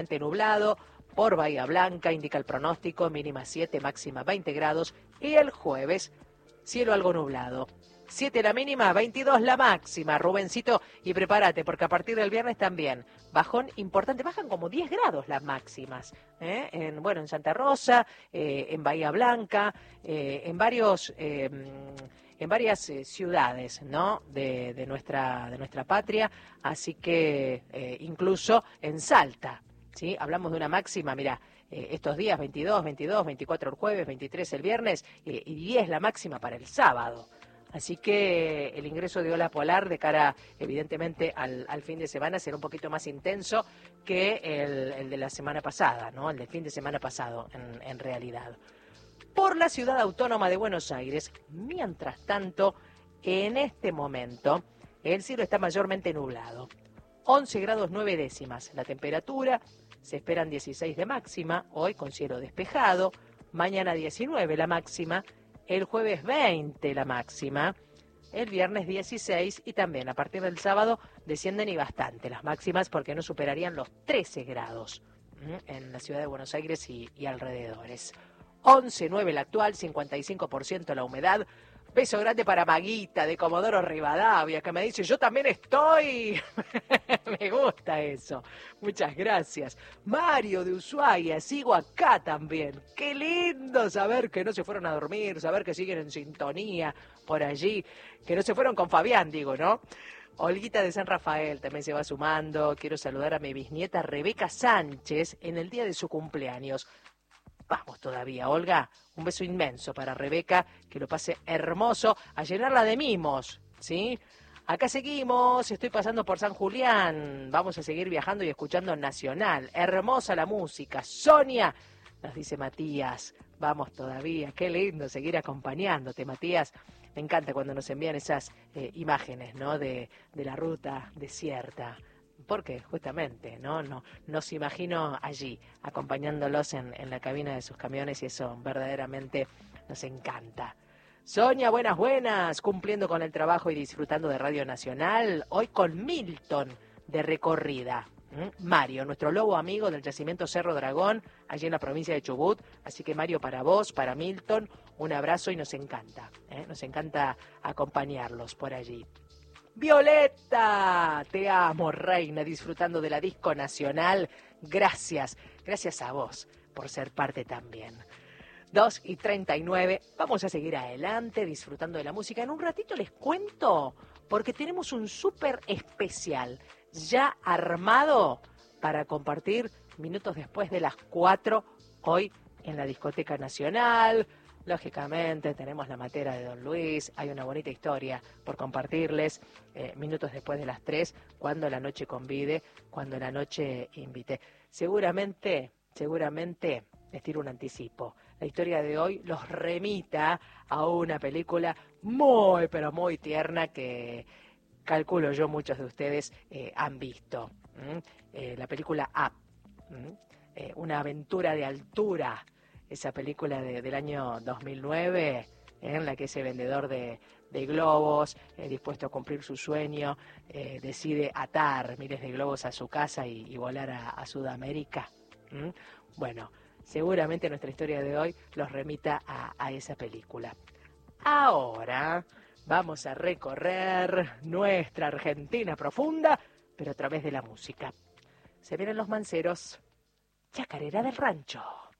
Nublado, por Bahía Blanca, indica el pronóstico, mínima 7, máxima 20 grados, y el jueves, cielo algo nublado. 7 la mínima, 22 la máxima, Rubencito, y prepárate, porque a partir del viernes también, bajón importante, bajan como 10 grados las máximas, en Santa Rosa, en Bahía Blanca, en varias ciudades, ¿no? de nuestra patria, así que incluso en Salta, ¿sí? Hablamos de una máxima, mira, estos días 22, 24 el jueves, 23 el viernes y 10 la máxima para el sábado. Así que el ingreso de ola polar de cara, evidentemente, al fin de semana será un poquito más intenso que el de la semana pasada, ¿no? El del fin de semana pasado, en realidad. Por la ciudad autónoma de Buenos Aires, mientras tanto, en este momento, el cielo está mayormente nublado. 11 grados 9 décimas la temperatura, se esperan 16 de máxima, hoy con cielo despejado, mañana 19 la máxima, el jueves 20 la máxima, el viernes 16 y también a partir del sábado descienden y bastante las máximas porque no superarían los 13 grados en la ciudad de Buenos Aires y alrededores. 11,9 la actual, 55% la humedad. Beso grande para Maguita de Comodoro Rivadavia, que me dice, yo también estoy. Me gusta eso. Muchas gracias. Mario de Ushuaia, sigo acá también. Qué lindo saber que no se fueron a dormir, saber que siguen en sintonía por allí, que no se fueron con Fabián, digo, ¿no? Olguita de San Rafael también se va sumando. Quiero saludar a mi bisnieta Rebeca Sánchez en el día de su cumpleaños. Vamos todavía, Olga, un beso inmenso para Rebeca, que lo pase hermoso, a llenarla de mimos, ¿sí? Acá seguimos, estoy pasando por San Julián, vamos a seguir viajando y escuchando Nacional, hermosa la música, Sonia, nos dice Matías, vamos todavía, qué lindo seguir acompañándote, Matías, me encanta cuando nos envían esas imágenes, ¿no? De la ruta desierta. Porque justamente, ¿no? Nos imagino allí, acompañándolos en la cabina de sus camiones y eso verdaderamente nos encanta. Sonia, buenas, cumpliendo con el trabajo y disfrutando de Radio Nacional, hoy con Milton de recorrida. Mario, nuestro lobo amigo del yacimiento Cerro Dragón, allí en la provincia de Chubut. Así que Mario, para vos, para Milton, un abrazo y nos encanta acompañarlos por allí. Violeta, te amo, reina, disfrutando de la disco nacional. Gracias a vos por ser parte también. 2:39, vamos a seguir adelante disfrutando de la música. En un ratito les cuento, porque tenemos un súper especial ya armado para compartir minutos después de las 4 hoy en la Discoteca Nacional. Lógicamente tenemos la matera de Don Luis, hay una bonita historia por compartirles minutos después de las 3, cuando la noche convide, cuando la noche invite. Seguramente, les tiro un anticipo. La historia de hoy los remita a una película muy, pero muy tierna que calculo yo muchos de ustedes han visto. La película Up, una aventura de altura. Esa película del año 2009, en la que ese vendedor de globos, dispuesto a cumplir su sueño, decide atar miles de globos a su casa y volar a Sudamérica. Bueno, seguramente nuestra historia de hoy los remita a esa película. Ahora vamos a recorrer nuestra Argentina profunda, pero a través de la música. Se vienen los manceros, Chacarera del Rancho.